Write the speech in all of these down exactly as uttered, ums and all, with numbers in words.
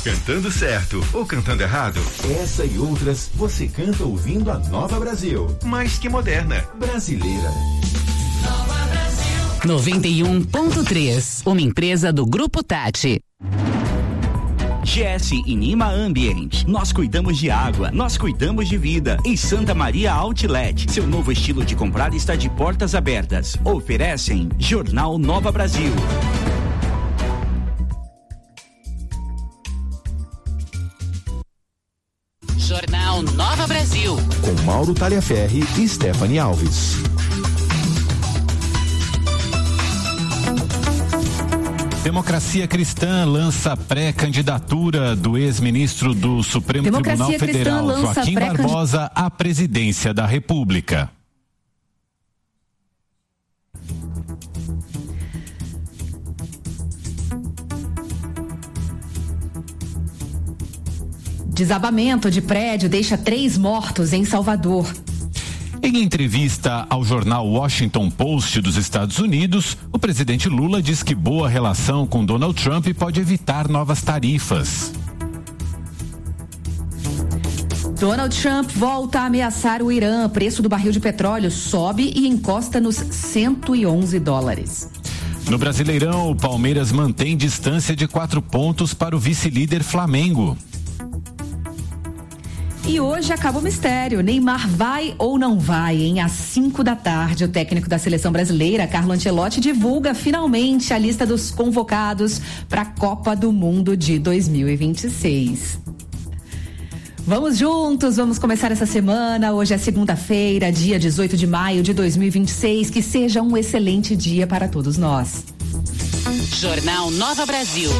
Cantando certo ou cantando errado? Essa e outras você canta ouvindo a Nova Brasil. Mais que moderna. Brasileira. Nova Brasil. noventa e um ponto três. Uma empresa do Grupo Tati. G S e Nima Ambient. Nós cuidamos de água, nós cuidamos de vida. Em Santa Maria Outlet, seu novo estilo de comprar está de portas abertas. Oferecem Jornal Nova Brasil. Jornal Nova Brasil. Com Mauro Talhaferri e Stephanie Alves. Democracia Cristã lança pré-candidatura do ex-ministro do Supremo Democracia Tribunal Federal, Joaquim Barbosa, à presidência da República. Desabamento de prédio deixa três mortos em Salvador. Em entrevista ao jornal Washington Post dos Estados Unidos, o presidente Lula diz que boa relação com Donald Trump pode evitar novas tarifas. Donald Trump volta a ameaçar o Irã. Preço do barril de petróleo sobe e encosta nos cento e onze dólares. No Brasileirão, o Palmeiras mantém distância de quatro pontos para o vice-líder Flamengo. E hoje acaba o mistério. Neymar vai ou não vai? Em às cinco da tarde, o técnico da seleção brasileira, Carlo Ancelotti, divulga finalmente a lista dos convocados para a Copa do Mundo de dois mil e vinte e seis. Vamos juntos, vamos começar essa semana. Hoje é segunda-feira, dia dezoito de maio de dois mil e vinte e seis. Que seja um excelente dia para todos nós. Jornal Nova Brasil.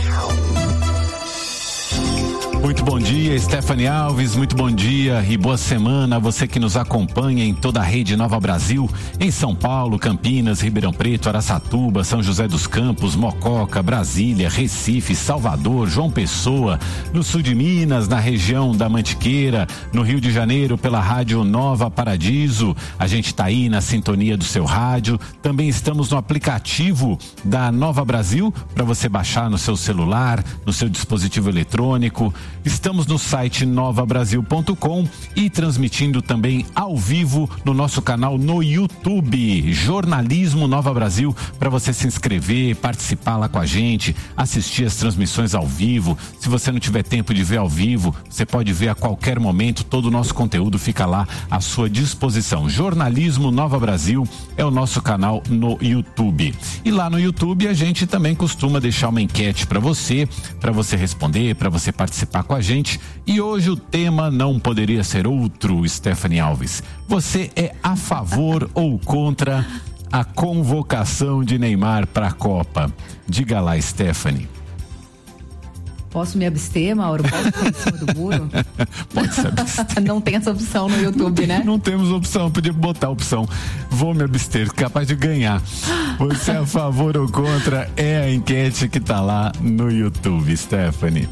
Muito bom dia, Stephanie Alves, muito bom dia e boa semana a você que nos acompanha em toda a rede Nova Brasil, em São Paulo, Campinas, Ribeirão Preto, Araçatuba, São José dos Campos, Mococa, Brasília, Recife, Salvador, João Pessoa, no sul de Minas, na região da Mantiqueira, no Rio de Janeiro pela rádio Nova Paradiso. A gente tá aí na sintonia do seu rádio. Também estamos no aplicativo da Nova Brasil para você baixar no seu celular, no seu dispositivo eletrônico. Estamos no site nova brasil ponto com e transmitindo também ao vivo no nosso canal no YouTube, Jornalismo Nova Brasil, para você se inscrever, participar lá com a gente, assistir as transmissões ao vivo. Se você não tiver tempo de ver ao vivo, você pode ver a qualquer momento, todo o nosso conteúdo fica lá à sua disposição. Jornalismo Nova Brasil é o nosso canal no YouTube. E lá no YouTube a gente também costuma deixar uma enquete para você, para você responder, para você participar com a gente. E hoje o tema não poderia ser outro, Stephanie Alves. Você é a favor ou contra a convocação de Neymar para a Copa? Diga lá, Stephanie. Posso me abster, Mauro? Posso pôr em cima do muro? Pode se abster. Não tem essa opção no YouTube, né? Não temos opção, podia botar a opção. Vou me abster, capaz de ganhar. Você é a favor ou contra? É a enquete que tá lá no YouTube, Stephanie.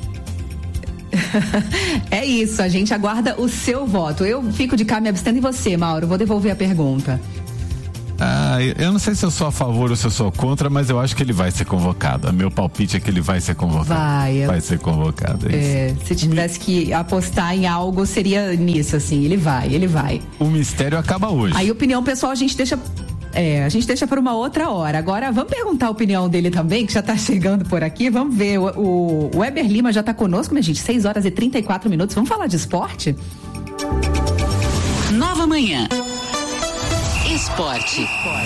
É isso, a gente aguarda o seu voto. Eu fico de cá me abstendo e você, Mauro? Vou devolver a pergunta. Ah, eu não sei se eu sou a favor ou se eu sou contra, mas eu acho que ele vai ser convocado. Meu palpite é que ele vai ser convocado. Vai. Vai ser convocado. É é, se tivesse que apostar em algo, seria nisso, assim. Ele vai, ele vai. O mistério acaba hoje. Aí, opinião pessoal, a gente deixa... É, a gente deixa para uma outra hora. Agora, vamos perguntar a opinião dele também, que já tá chegando por aqui. Vamos ver, o, o, o Weber Lima já tá conosco, minha gente, seis horas e trinta e quatro minutos. Vamos falar de esporte? Nova Manhã. Esporte.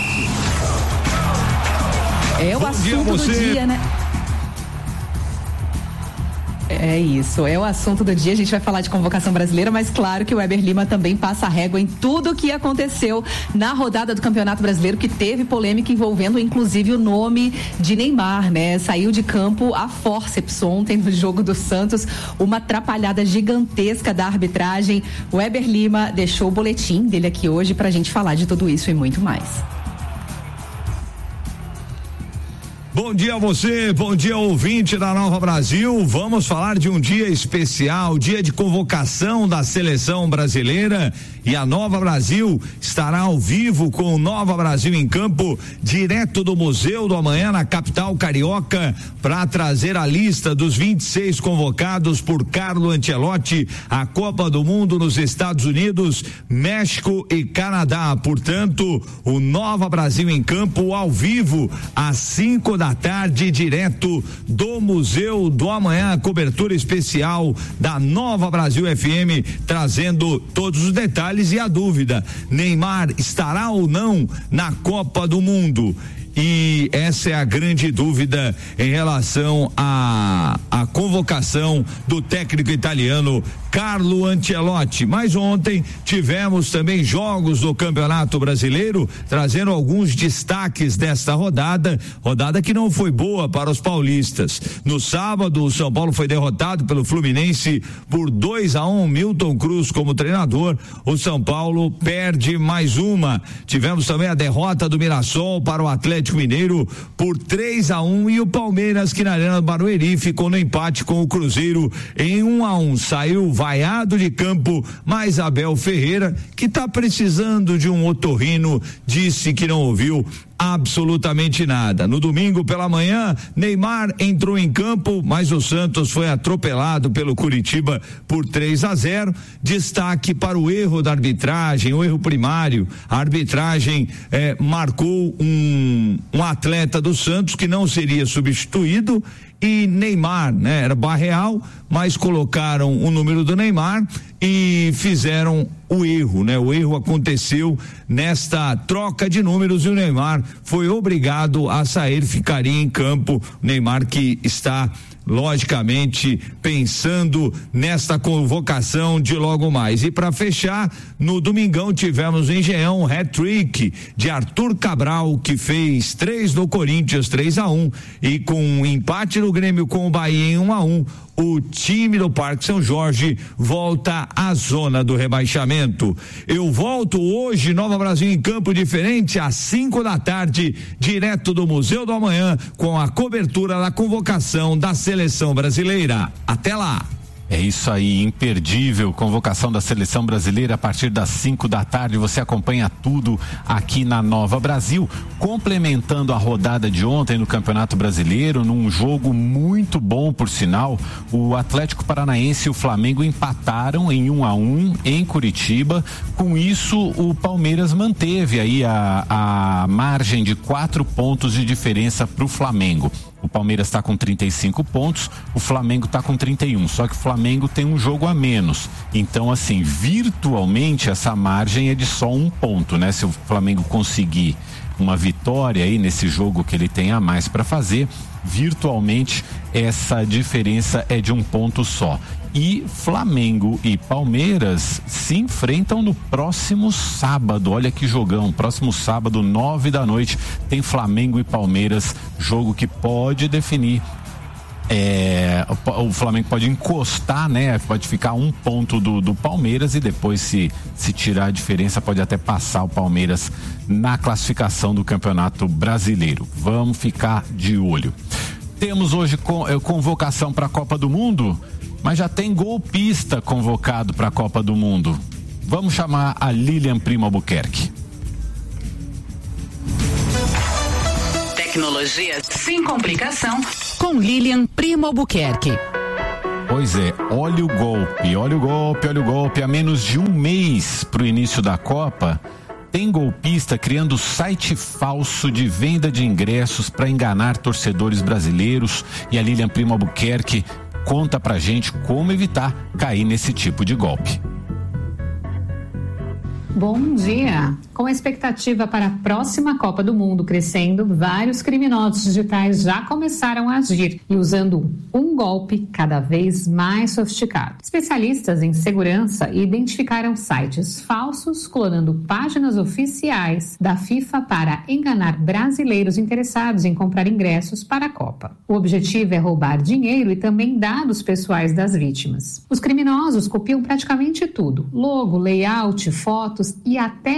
É o Bom assunto dia, do você. dia, né? É isso, é o assunto do dia. A gente vai falar de convocação brasileira, mas claro que o Weber Lima também passa a régua em tudo o que aconteceu na rodada do Campeonato Brasileiro, que teve polêmica envolvendo inclusive o nome de Neymar, né? Saiu de campo a fórceps ontem no jogo do Santos, uma atrapalhada gigantesca da arbitragem. O Weber Lima deixou o boletim dele aqui hoje pra gente falar de tudo isso e muito mais. Bom Bom dia a você, bom dia ouvinte da Nova Brasil. Vamos falar de um dia especial, dia de convocação da seleção brasileira, e a Nova Brasil estará ao vivo com o Nova Brasil em Campo, direto do Museu do Amanhã na capital carioca, para trazer a lista dos vinte e seis convocados por Carlo Ancelotti à Copa do Mundo nos Estados Unidos, México e Canadá. Portanto, o Nova Brasil em Campo ao vivo às cinco da tarde, direto do Museu do Amanhã, cobertura especial da Nova Brasil F M, trazendo todos os detalhes e a dúvida: Neymar estará ou não na Copa do Mundo? E essa é a grande dúvida em relação à a, a convocação do técnico italiano Carlo Ancelotti. Mas ontem tivemos também jogos do Campeonato Brasileiro, trazendo alguns destaques desta rodada, rodada que não foi boa para os paulistas. No sábado, o São Paulo foi derrotado pelo Fluminense por dois a um, Milton Cruz como treinador. O São Paulo perde mais uma. Tivemos também a derrota do Mirassol para o Atlético Mineiro por três a um, e o Palmeiras, que na Arena do Barueri ficou no empate com o Cruzeiro em um a um. Saiu vaiado de campo, mas Abel Ferreira, que está precisando de um otorrino, disse que não ouviu absolutamente nada. No domingo pela manhã, Neymar entrou em campo, mas o Santos foi atropelado pelo Curitiba por três a zero. Destaque para o erro da arbitragem, o erro primário. A arbitragem eh, marcou um, um atleta do Santos que não seria substituído, e Neymar, né? Era Barreal, mas colocaram o número do Neymar e fizeram o erro, né? O erro aconteceu nesta troca de números e o Neymar foi obrigado a sair, ficaria em campo. Neymar, que está logicamente pensando nesta convocação de logo mais. E para fechar, no domingão tivemos em Engenhão um hat-trick de Arthur Cabral, que fez três no Corinthians, três a um, e com um empate no Grêmio com o Bahia em um a um, o time do Parque São Jorge volta à zona do rebaixamento. Eu volto hoje, Nova Brasil em Campo, diferente, às cinco da tarde, direto do Museu do Amanhã, com a cobertura da convocação da seleção brasileira. Até lá! É isso aí, imperdível, convocação da seleção brasileira a partir das cinco da tarde. Você acompanha tudo aqui na Nova Brasil, complementando a rodada de ontem no Campeonato Brasileiro, num jogo muito bom, por sinal. O Atlético Paranaense e o Flamengo empataram em um a um em Curitiba. Com isso, o Palmeiras manteve aí a, a margem de quatro pontos de diferença para o Flamengo. O Palmeiras está com trinta e cinco pontos, o Flamengo está com trinta e um, só que o Flamengo tem um jogo a menos. Então, assim, virtualmente essa margem é de só um ponto, né? Se o Flamengo conseguir uma vitória aí nesse jogo que ele tem a mais para fazer, virtualmente essa diferença é de um ponto só. E Flamengo e Palmeiras se enfrentam no próximo sábado. Olha que jogão, próximo sábado, nove da noite, tem Flamengo e Palmeiras, jogo que pode definir. É, o Flamengo pode encostar, né? Pode ficar um ponto do, do Palmeiras, e depois, se, se tirar a diferença, pode até passar o Palmeiras na classificação do Campeonato Brasileiro. Vamos ficar de olho. Temos hoje com, é, convocação para a Copa do Mundo, mas já tem golpista convocado para a Copa do Mundo. Vamos chamar a Lilian Primo Albuquerque. Tecnologia sem complicação com Lilian Primo Albuquerque. Pois é, olha o golpe, olha o golpe, olha o golpe. A menos de um mês para o início da Copa, tem golpista criando site falso de venda de ingressos para enganar torcedores brasileiros, e a Lilian Primo Albuquerque conta pra gente como evitar cair nesse tipo de golpe. Bom dia! Com a expectativa para a próxima Copa do Mundo crescendo, vários criminosos digitais já começaram a agir e usando um golpe cada vez mais sofisticado. Especialistas em segurança identificaram sites falsos clonando páginas oficiais da FIFA para enganar brasileiros interessados em comprar ingressos para a Copa. O objetivo é roubar dinheiro e também dados pessoais das vítimas. Os criminosos copiam praticamente tudo: logo, layout, fotos e até links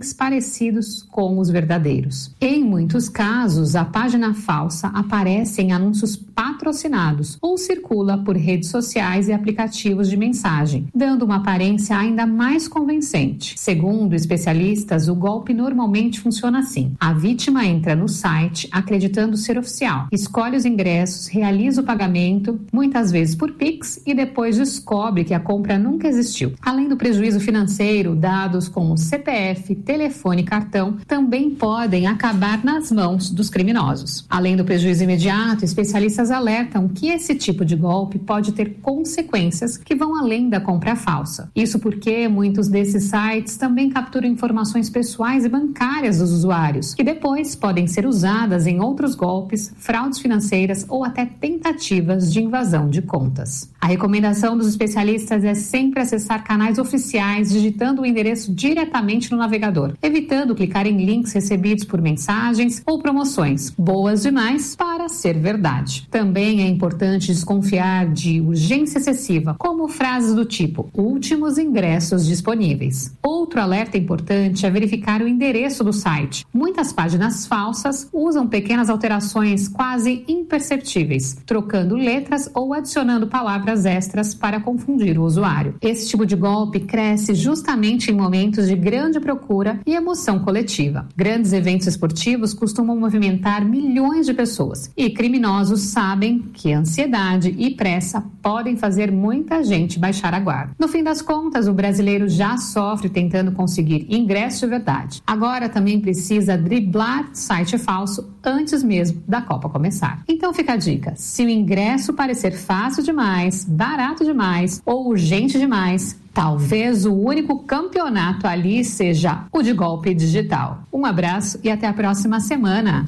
links parecidos com os verdadeiros. Em muitos casos, a página falsa aparece em anúncios patrocinados ou circula por redes sociais e aplicativos de mensagem, dando uma aparência ainda mais convincente. Segundo especialistas, o golpe normalmente funciona assim: a vítima entra no site acreditando ser oficial, escolhe os ingressos, realiza o pagamento, muitas vezes por Pix, e depois descobre que a compra nunca existiu. Além do prejuízo financeiro, dados como C P F, telefone e cartão também podem acabar nas mãos dos criminosos. Além do prejuízo imediato, especialistas alertam que esse tipo de golpe pode ter consequências que vão além da compra falsa. Isso porque muitos desses sites também capturam informações pessoais e bancárias dos usuários, que depois podem ser usadas em outros golpes, fraudes financeiras ou até tentativas de invasão de contas. A recomendação dos especialistas é sempre acessar canais oficiais digitando o endereço diretamente no navegador, evitando clicar em links recebidos por mensagens ou promoções boas demais para ser verdade. Também é importante desconfiar de urgência excessiva, como frases do tipo últimos ingressos disponíveis. Outro alerta importante é verificar o endereço do site. Muitas páginas falsas usam pequenas alterações quase imperceptíveis, trocando letras ou adicionando palavras extras para confundir o usuário. Esse tipo de golpe cresce justamente em momentos de grande procura e emoção coletiva. Grandes eventos esportivos costumam movimentar milhões de pessoas e criminosos sabem que ansiedade e pressa podem fazer muita gente baixar a guarda. No fim das contas, o brasileiro já sofre tentando conseguir ingresso de verdade. Agora também precisa driblar site falso antes mesmo da Copa começar. Então fica a dica: se o ingresso parecer fácil demais, barato demais ou urgente demais, talvez o único campeonato ali seja o de golpe digital. Um abraço e até a próxima semana.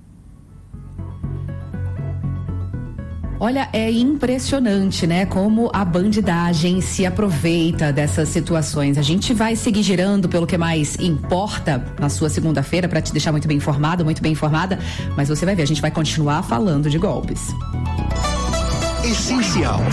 Olha, é impressionante, né? Como a bandidagem se aproveita dessas situações. A gente vai seguir girando pelo que mais importa na sua segunda-feira para te deixar muito bem informado, muito bem informada. Mas você vai ver, a gente vai continuar falando de golpes. Essencial.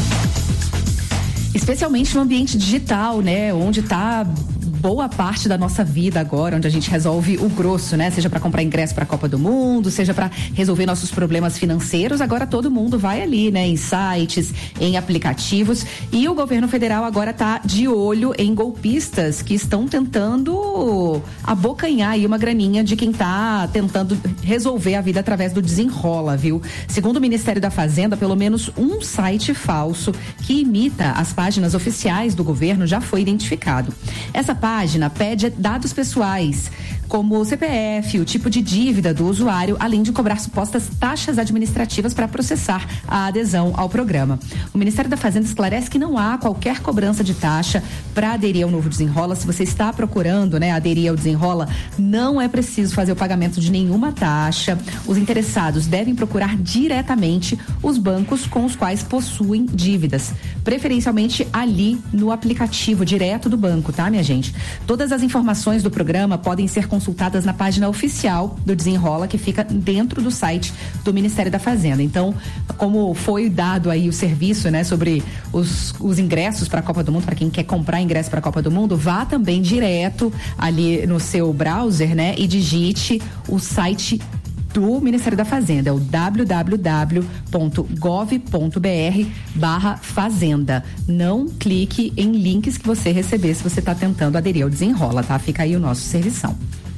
Especialmente no ambiente digital, né? Onde está boa parte da nossa vida agora, onde a gente resolve o grosso, né? Seja para comprar ingresso para a Copa do Mundo, seja para resolver nossos problemas financeiros, agora todo mundo vai ali, né? Em sites, em aplicativos, e o governo federal agora tá de olho em golpistas que estão tentando abocanhar aí uma graninha de quem tá tentando resolver a vida através do desenrola, viu? Segundo o Ministério da Fazenda, pelo menos um site falso que imita as páginas oficiais do governo já foi identificado. Essa página página pede dados pessoais, como o C P F, o tipo de dívida do usuário, além de cobrar supostas taxas administrativas para processar a adesão ao programa. O Ministério da Fazenda esclarece que não há qualquer cobrança de taxa para aderir ao novo Desenrola. Se você está procurando, né, aderir ao Desenrola, não é preciso fazer o pagamento de nenhuma taxa. Os interessados devem procurar diretamente os bancos com os quais possuem dívidas, preferencialmente ali no aplicativo direto do banco, tá, minha gente? Todas as informações do programa podem ser consultadas na página oficial do Desenrola, que fica dentro do site do Ministério da Fazenda. Então, como foi dado aí o serviço, né, sobre os, os ingressos para a Copa do Mundo, para quem quer comprar ingresso para a Copa do Mundo, vá também direto ali no seu browser, né, e digite o site do Ministério da Fazenda, é o w w w ponto gov ponto b r barra fazenda. Não clique em links que você receber se você está tentando aderir ao Desenrola, tá? Fica aí o nosso servição.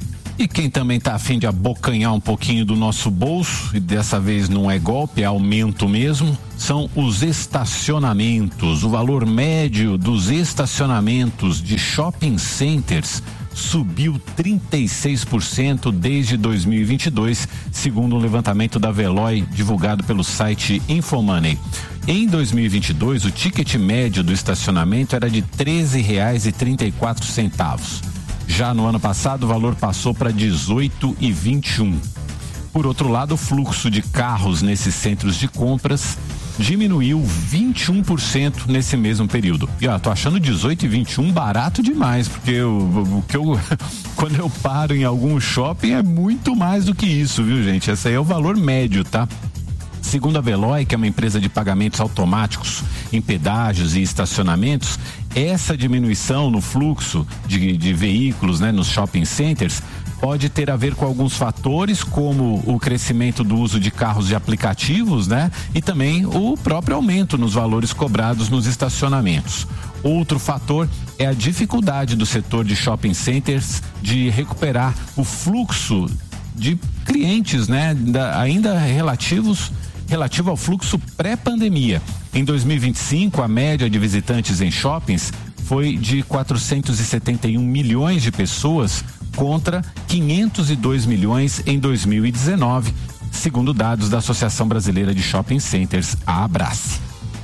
E quem também está a fim de abocanhar um pouquinho do nosso bolso, e dessa vez não é golpe, é aumento mesmo, são os estacionamentos. O valor médio dos estacionamentos de shopping centers subiu trinta e seis por cento desde dois mil e vinte e dois, segundo um levantamento da Veloy divulgado pelo site Infomoney. Em dois mil e vinte e dois, o ticket médio do estacionamento era de treze reais e trinta e quatro centavos. Já no ano passado, o valor passou para dezoito reais e vinte e um. Por outro lado, o fluxo de carros nesses centros de compras diminuiu vinte e um por cento nesse mesmo período. E ó, tô achando dezoito e vinte e um barato demais, porque eu, o que eu quando eu paro em algum shopping é muito mais do que isso, viu, gente? Esse aí é o valor médio, tá? Segundo a Veloy, que é uma empresa de pagamentos automáticos em pedágios e estacionamentos, essa diminuição no fluxo de, de veículos, né, nos shopping centers pode ter a ver com alguns fatores, como o crescimento do uso de carros de aplicativos, né? E também o próprio aumento nos valores cobrados nos estacionamentos. Outro fator é a dificuldade do setor de shopping centers de recuperar o fluxo de clientes, né? Da, ainda relativos relativo ao fluxo pré-pandemia. Em dois mil e vinte e cinco, a média de visitantes em shoppings foi de quatrocentos e setenta e um milhões de pessoas contra quinhentos e dois milhões em dois mil e dezenove, segundo dados da Associação Brasileira de Shopping Centers, a Abrace.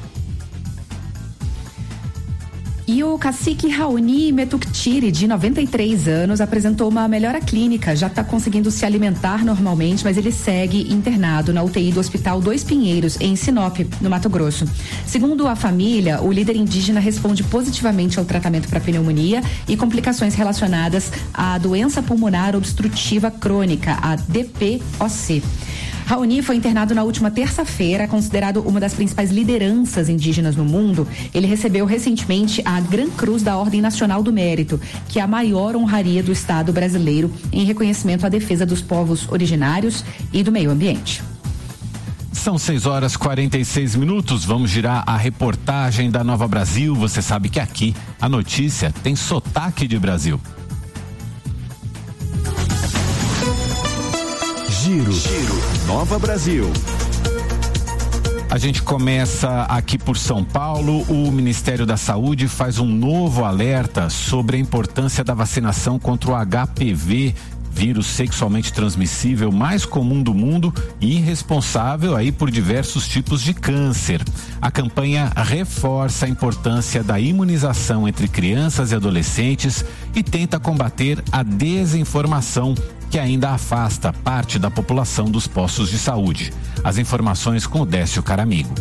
E o cacique Raoni Metuktiri, de noventa e três anos, apresentou uma melhora clínica, já está conseguindo se alimentar normalmente, mas ele segue internado na U T I do Hospital Dois Pinheiros, em Sinop, no Mato Grosso. Segundo a família, o líder indígena responde positivamente ao tratamento para pneumonia e complicações relacionadas à doença pulmonar obstrutiva crônica, a D P O C. Raoni foi internado na última terça-feira, considerado uma das principais lideranças indígenas no mundo. Ele recebeu recentemente a Gran Cruz da Ordem Nacional do Mérito, que é a maior honraria do Estado brasileiro em reconhecimento à defesa dos povos originários e do meio ambiente. São seis horas e quarenta e seis minutos. Vamos girar a reportagem da Nova Brasil. Você sabe que aqui a notícia tem sotaque de Brasil. Giro, Giro, Nova Brasil. A gente começa aqui por São Paulo. O Ministério da Saúde faz um novo alerta sobre a importância da vacinação contra o H P V, vírus sexualmente transmissível mais comum do mundo e responsável aí por diversos tipos de câncer. A campanha reforça a importância da imunização entre crianças e adolescentes e tenta combater a desinformação que ainda afasta parte da população dos postos de saúde. As informações com o Décio Caramigo.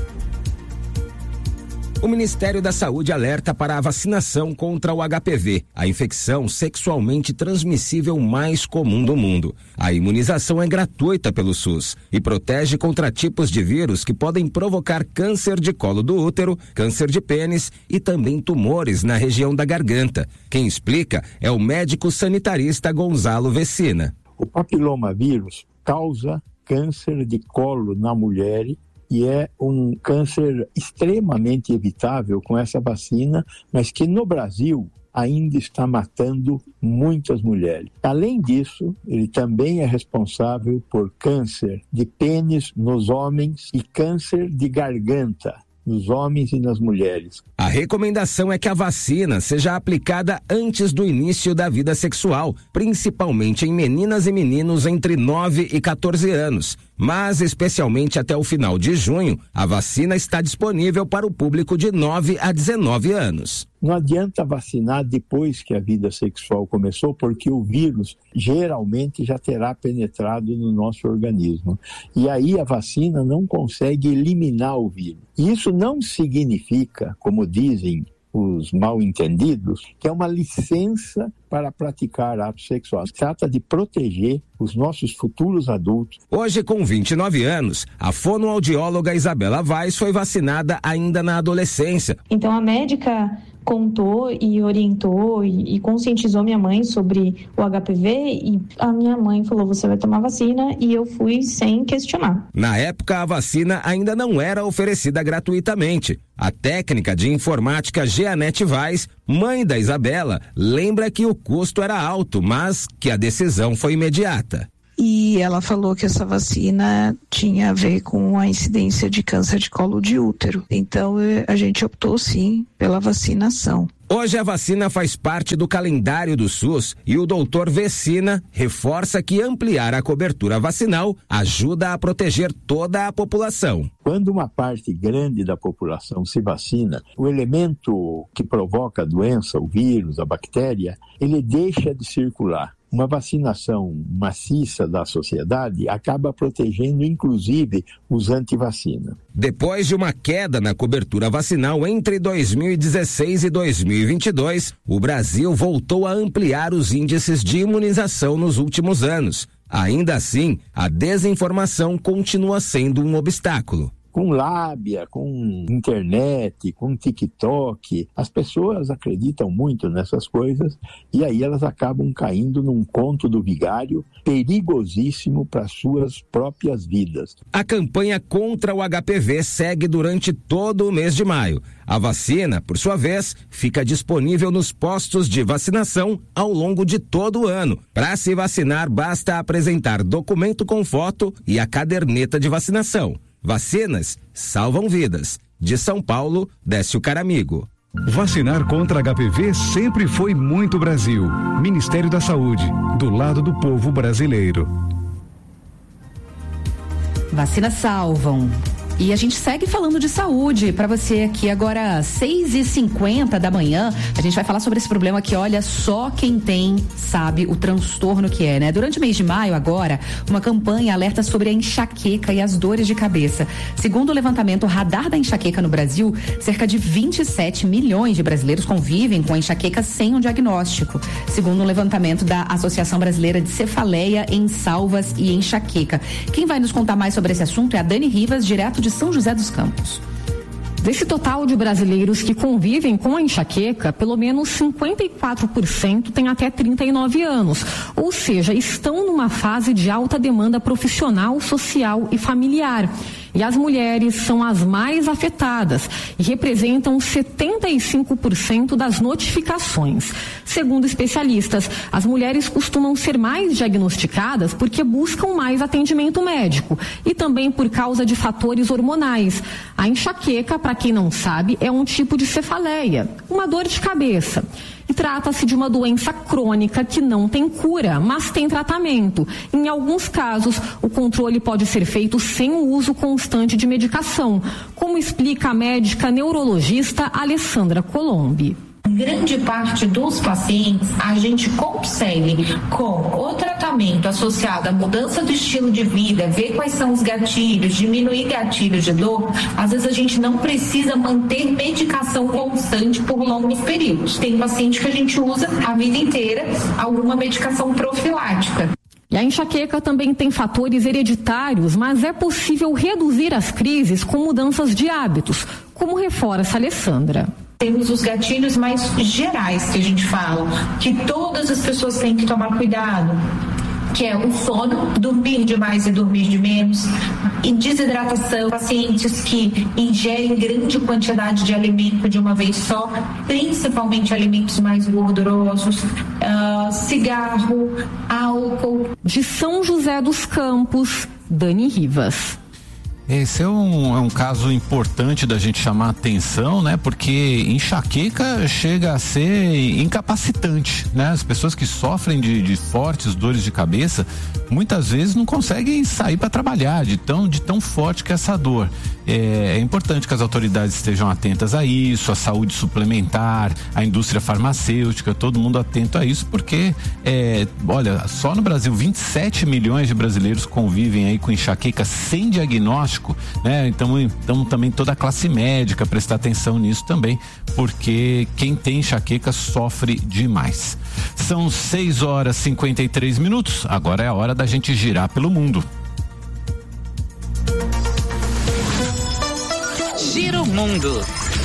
O Ministério da Saúde alerta para a vacinação contra o H P V, a infecção sexualmente transmissível mais comum do mundo. A imunização é gratuita pelo SUS e protege contra tipos de vírus que podem provocar câncer de colo do útero, câncer de pênis e também tumores na região da garganta. Quem explica é o médico sanitarista Gonzalo Vecina. O papilomavírus causa câncer de colo na mulher e é um câncer extremamente evitável com essa vacina, mas que no Brasil ainda está matando muitas mulheres. Além disso, ele também é responsável por câncer de pênis nos homens e câncer de garganta nos homens e nas mulheres. A recomendação é que a vacina seja aplicada antes do início da vida sexual, principalmente em meninas e meninos entre nove e quatorze anos. Mas, especialmente até o final de junho, a vacina está disponível para o público de nove a dezenove anos. Não adianta vacinar depois que a vida sexual começou, porque o vírus geralmente já terá penetrado no nosso organismo. E aí a vacina não consegue eliminar o vírus. E isso não significa, como dizem os mal-entendidos, que é uma licença para praticar atos sexuais. Trata de proteger os nossos futuros adultos. Hoje, com vinte e nove anos, a fonoaudióloga Isabela Vaz foi vacinada ainda na adolescência. Então a médica contou e orientou e, e conscientizou minha mãe sobre o H P V e a minha mãe falou, você vai tomar vacina, e eu fui sem questionar. Na época, a vacina ainda não era oferecida gratuitamente. A técnica de informática Jeanette Vaz, mãe da Isabela, lembra que o custo era alto, mas que a decisão foi imediata. E ela falou que essa vacina tinha a ver com a incidência de câncer de colo de útero. Então, a gente optou sim pela vacinação. Hoje a vacina faz parte do calendário do SUS e o doutor Vecina reforça que ampliar a cobertura vacinal ajuda a proteger toda a população. Quando uma parte grande da população se vacina, o elemento que provoca a doença, o vírus, a bactéria, ele deixa de circular. Uma vacinação maciça da sociedade acaba protegendo, inclusive, os antivacina. Depois de uma queda na cobertura vacinal entre dois mil e dezesseis e dois mil e vinte e dois, o Brasil voltou a ampliar os índices de imunização nos últimos anos. Ainda assim, a desinformação continua sendo um obstáculo. Com lábia, com internet, com TikTok, as pessoas acreditam muito nessas coisas e aí elas acabam caindo num conto do vigário perigosíssimo para suas próprias vidas. A campanha contra o H P V segue durante todo o mês de maio. A vacina, por sua vez, fica disponível nos postos de vacinação ao longo de todo o ano. Para se vacinar, basta apresentar documento com foto e a caderneta de vacinação. Vacinas salvam vidas. De São Paulo, Décio Caramigo. Vacinar contra H P V sempre foi muito Brasil. Ministério da Saúde, do lado do povo brasileiro. Vacinas salvam. E a gente segue falando de saúde para você aqui agora, seis e cinquenta da manhã. A gente vai falar sobre esse problema que, olha, só quem tem sabe o transtorno que é, né? Durante o mês de maio, agora, uma campanha alerta sobre a enxaqueca e as dores de cabeça. Segundo o levantamento Radar da Enxaqueca no Brasil, cerca de vinte e sete milhões de brasileiros convivem com a enxaqueca sem um diagnóstico. Segundo um levantamento da Associação Brasileira de Cefaleia em Salvas e Enxaqueca. Quem vai nos contar mais sobre esse assunto é a Dani Rivas, direto de São José dos Campos. Desse total de brasileiros que convivem com a enxaqueca, pelo menos cinquenta e quatro por cento têm até trinta e nove anos, ou seja, estão numa fase de alta demanda profissional, social e familiar. E as mulheres são as mais afetadas e representam setenta e cinco por cento das notificações. Segundo especialistas, as mulheres costumam ser mais diagnosticadas porque buscam mais atendimento médico e também por causa de fatores hormonais. A enxaqueca, para quem não sabe, é um tipo de cefaleia, uma dor de cabeça. E trata-se de uma doença crônica que não tem cura, mas tem tratamento. Em alguns casos, o controle pode ser feito sem o uso constante de medicação, como explica a médica neurologista Alessandra Colombi. Grande parte dos pacientes a gente consegue, com o tratamento associado à mudança do estilo de vida, ver quais são os gatilhos, diminuir gatilhos de dor. Às vezes a gente não precisa manter medicação constante por longos períodos. Tem paciente que a gente usa a vida inteira alguma medicação profilática. E a enxaqueca também tem fatores hereditários, mas é possível reduzir as crises com mudanças de hábitos, como reforça a Alessandra. Temos os gatilhos mais gerais que a gente fala, que todas as pessoas têm que tomar cuidado, que é o sono, dormir demais e dormir de menos, e desidratação, pacientes que ingerem grande quantidade de alimento de uma vez só, principalmente alimentos mais gordurosos, uh, cigarro, álcool. De São José dos Campos, Dani Rivas. Esse é um, é um caso importante da gente chamar a atenção, né? Porque enxaqueca chega a ser incapacitante, né? As pessoas que sofrem de, de fortes dores de cabeça, muitas vezes não conseguem sair para trabalhar de tão, de tão forte que é essa dor. É, é importante que as autoridades estejam atentas a isso, a saúde suplementar, a indústria farmacêutica, todo mundo atento a isso, porque, é, olha, só no Brasil vinte e sete milhões de brasileiros convivem aí com enxaqueca sem diagnóstico, né? Então, então também toda a classe médica prestar atenção nisso também, porque quem tem enxaqueca sofre demais. São seis horas e cinquenta e três minutos, agora é a hora da gente girar pelo mundo. Giro Mundo.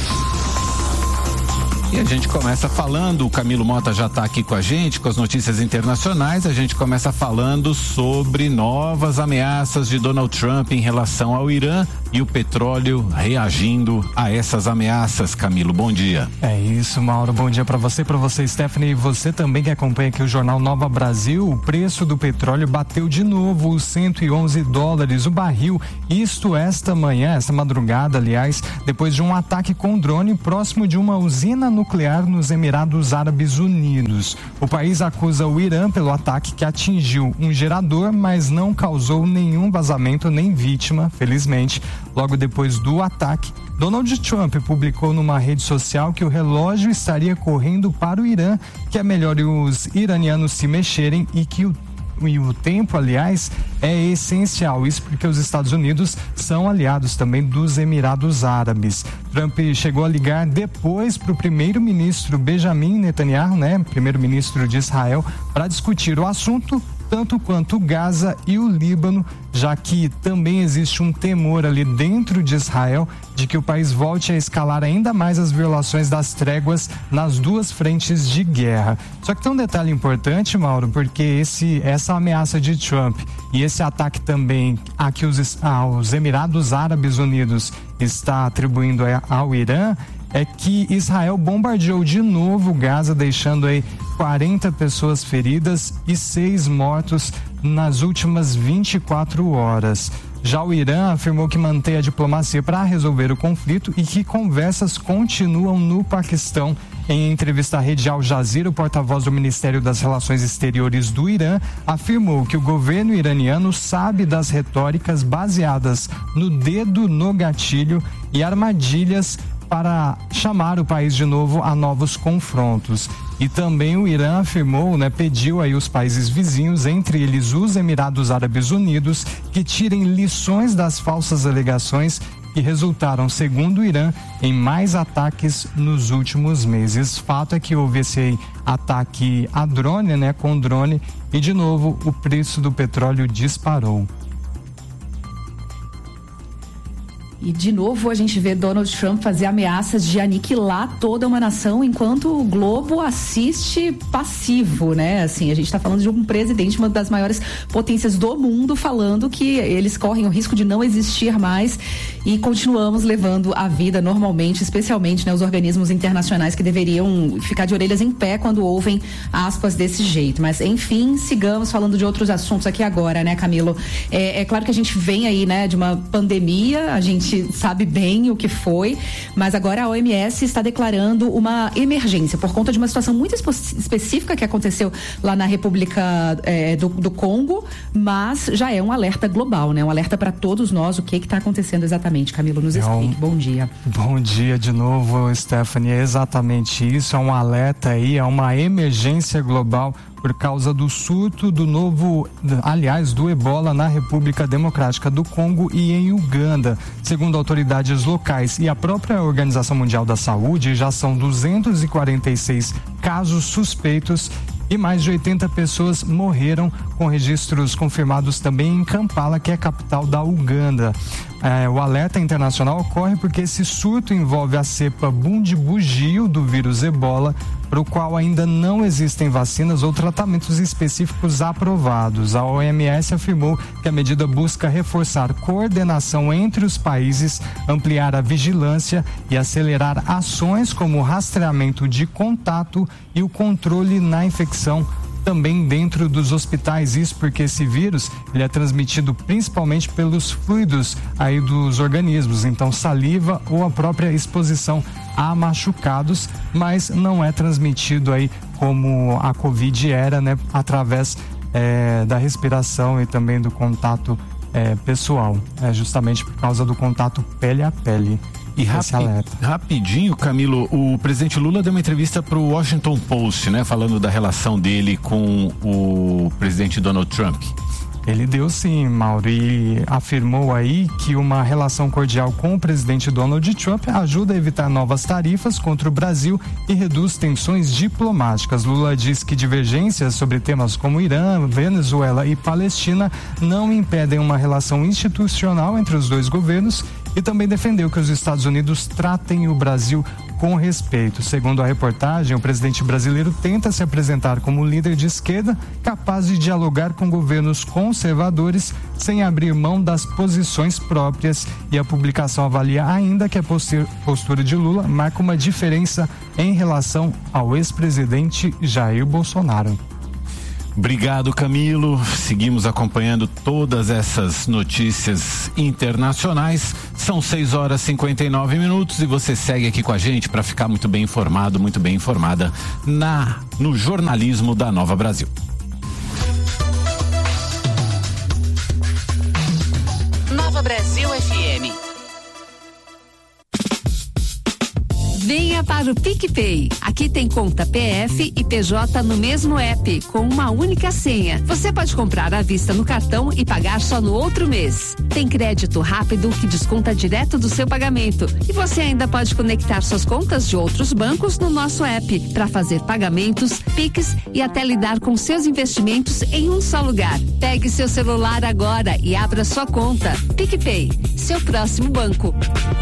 E a gente começa falando, o Camilo Mota já está aqui com a gente, com as notícias internacionais. A gente começa falando sobre novas ameaças de Donald Trump em relação ao Irã e o petróleo reagindo a essas ameaças. Camilo, bom dia. É isso, Mauro, bom dia para você, para você, Stephanie, e você também que acompanha aqui o Jornal Nova Brasil. O preço do petróleo bateu de novo os cento e onze dólares o barril, isto esta manhã, esta madrugada, aliás, depois de um ataque com drone próximo de uma usina nuclear nos Emirados Árabes Unidos. O país acusa o Irã pelo ataque que atingiu um gerador, mas não causou nenhum vazamento nem vítima, felizmente. Logo depois do ataque, Donald Trump publicou numa rede social que o relógio estaria correndo para o Irã, que é melhor os iranianos se mexerem e que o E o tempo, aliás, é essencial. Isso porque os Estados Unidos são aliados também dos Emirados Árabes. Trump chegou a ligar depois para o primeiro-ministro Benjamin Netanyahu, né, primeiro-ministro de Israel, para discutir o assunto. tanto quanto Gaza e o Líbano, já que também existe um temor ali dentro de Israel de que o país volte a escalar ainda mais as violações das tréguas nas duas frentes de guerra. Só que tem um detalhe importante, Mauro, porque esse, essa ameaça de Trump e esse ataque também a que os, aos Emirados Árabes Unidos está atribuindo ao Irã, é que Israel bombardeou de novo Gaza, deixando aí quarenta pessoas feridas e seis mortos nas últimas vinte e quatro horas. Já o Irã afirmou que mantém a diplomacia para resolver o conflito e que conversas continuam no Paquistão. Em entrevista à rede Al Jazeera, o porta-voz do Ministério das Relações Exteriores do Irã afirmou que o governo iraniano sabe das retóricas baseadas no dedo no gatilho e armadilhas para chamar o país de novo a novos confrontos. E também o Irã afirmou, né, pediu aí os países vizinhos, entre eles os Emirados Árabes Unidos, que tirem lições das falsas alegações que resultaram, segundo o Irã, em mais ataques nos últimos meses. Fato é que houve esse ataque a drone, né, com drone, e de novo o preço do petróleo disparou. E de novo a gente vê Donald Trump fazer ameaças de aniquilar toda uma nação enquanto o globo assiste passivo, né? Assim, a gente está falando de um presidente, uma das maiores potências do mundo, falando que eles correm o risco de não existir mais e continuamos levando a vida normalmente, especialmente, né, os organismos internacionais que deveriam ficar de orelhas em pé quando ouvem aspas desse jeito. Mas, enfim, sigamos falando de outros assuntos aqui agora, né, Camilo? É, é claro que a gente vem aí, né, de uma pandemia, a gente sabe bem o que foi, mas agora a O M S está declarando uma emergência por conta de uma situação muito espe- específica que aconteceu lá na República é, do, do Congo, mas já é um alerta global, né? Um alerta para todos nós. O que está acontecendo exatamente? Camilo, nos explique. Bom dia. Bom dia de novo, Stephanie. É exatamente isso, é um alerta aí, é uma emergência global por causa do surto do novo, aliás, do ebola na República Democrática do Congo e em Uganda. Segundo autoridades locais e a própria Organização Mundial da Saúde, já são duzentos e quarenta e seis casos suspeitos e mais de oitenta pessoas morreram, com registros confirmados também em Kampala, que é a capital da Uganda. É, o alerta internacional ocorre porque esse surto envolve a cepa bundibugio do vírus ebola, para o qual ainda não existem vacinas ou tratamentos específicos aprovados. A O M S afirmou que a medida busca reforçar coordenação entre os países, ampliar a vigilância e acelerar ações como o rastreamento de contato e o controle na infecção também dentro dos hospitais. Isso porque esse vírus ele é transmitido principalmente pelos fluidos aí dos organismos, então saliva ou a própria exposição a machucados, mas não é transmitido aí como a Covid era, né, através é, da respiração e também do contato é, pessoal, é justamente por causa do contato pele a pele. E rapi- rapidinho, Camilo, o presidente Lula deu uma entrevista para o Washington Post, né, falando da relação dele com o presidente Donald Trump. Ele deu sim, Mauro, e afirmou aí que uma relação cordial com o presidente Donald Trump ajuda a evitar novas tarifas contra o Brasil e reduz tensões diplomáticas. Lula diz que divergências sobre temas como Irã, Venezuela e Palestina não impedem uma relação institucional entre os dois governos e também defendeu que os Estados Unidos tratem o Brasil com respeito. Segundo a reportagem, o presidente brasileiro tenta se apresentar como líder de esquerda, capaz de dialogar com governos conservadores sem abrir mão das posições próprias, e a publicação avalia ainda que a postura de Lula marca uma diferença em relação ao ex-presidente Jair Bolsonaro. Obrigado, Camilo. Seguimos acompanhando todas essas notícias internacionais. São seis horas e cinquenta e nove minutos e você segue aqui com a gente para ficar muito bem informado, muito bem informada na no jornalismo da Nova Brasil. Nova Brasil F M. Venha para o PicPay. Aqui tem conta P F e P J no mesmo app, com uma única senha. Você pode comprar à vista no cartão e pagar só no outro mês. Tem crédito rápido que desconta direto do seu pagamento. E você ainda pode conectar suas contas de outros bancos no nosso app para fazer pagamentos, Pix e até lidar com seus investimentos em um só lugar. Pegue seu celular agora e abra sua conta. PicPay, seu próximo banco.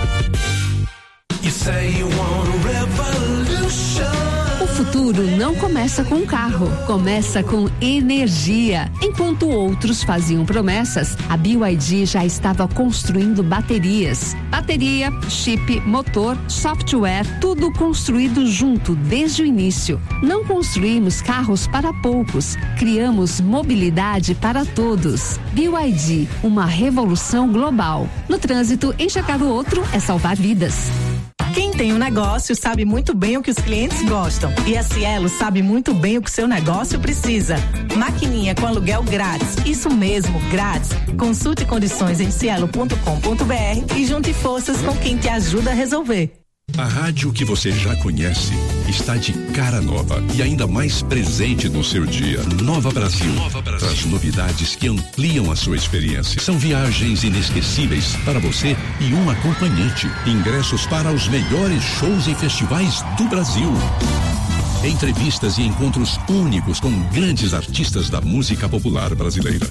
O futuro não começa com um carro, começa com energia. Enquanto outros faziam promessas, a B Y D já estava construindo baterias. Bateria, chip, motor, software, tudo construído junto desde o início. Não construímos carros para poucos, criamos mobilidade para todos. B Y D, uma revolução global. No trânsito, enxergar o outro é salvar vidas. Quem tem um negócio sabe muito bem o que os clientes gostam. E a Cielo sabe muito bem o que seu negócio precisa. Maquininha com aluguel grátis. Isso mesmo, grátis. Consulte condições em cielo ponto com ponto br e junte forças com quem te ajuda a resolver. A rádio que você já conhece está de cara nova e ainda mais presente no seu dia. Nova Brasil, Nova Brasil traz novidades que ampliam a sua experiência. São viagens inesquecíveis para você e um acompanhante. Ingressos para os melhores shows e festivais do Brasil. Entrevistas e encontros únicos com grandes artistas da música popular brasileira.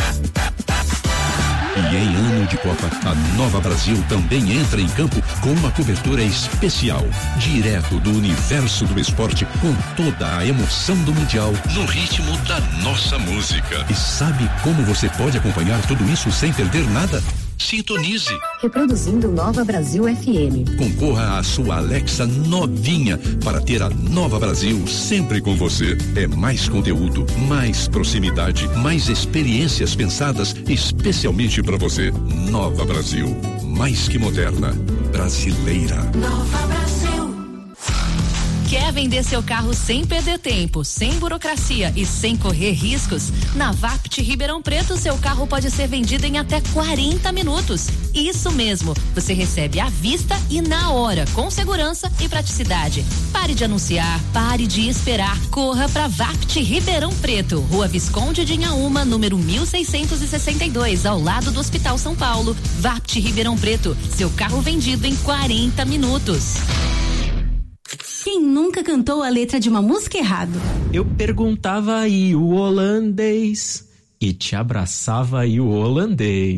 E em ano de Copa, a Nova Brasil também entra em campo com uma cobertura especial, direto do universo do esporte, com toda a emoção do Mundial, no ritmo da nossa música. E sabe como você pode acompanhar tudo isso sem perder nada? Sintonize. Reproduzindo Nova Brasil F M. Concorra à sua Alexa novinha para ter a Nova Brasil sempre com você. É mais conteúdo, mais proximidade, mais experiências pensadas especialmente para você. Nova Brasil, mais que moderna, brasileira. Nova Brasil. Quer vender seu carro sem perder tempo, sem burocracia e sem correr riscos? Na Vapt Ribeirão Preto, seu carro pode ser vendido em até quarenta minutos. Isso mesmo, você recebe à vista e na hora, com segurança e praticidade. Pare de anunciar, pare de esperar, corra pra Vapt Ribeirão Preto, Rua Visconde de Inhaúma, número mil seiscentos e sessenta e dois, ao lado do Hospital São Paulo. Vapt Ribeirão Preto, seu carro vendido em quarenta minutos. Quem nunca cantou a letra de uma música errado? Eu perguntava aí o holandês e te abraçava aí o holandês.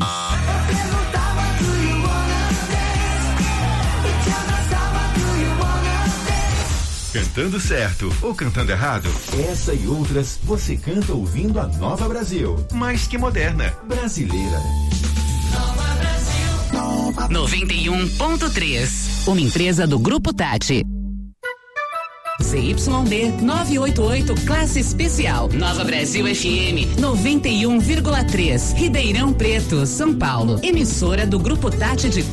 Cantando certo ou cantando errado? Essa e outras você canta ouvindo a Nova Brasil. Mais que moderna, brasileira. Nova Brasil. noventa e um ponto três. Uma empresa do Grupo Tati. C Y D novecentos e oitenta e oito, classe especial. Nova Brasil F M noventa e um vírgula três. Ribeirão Preto, São Paulo. Emissora do Grupo Tati de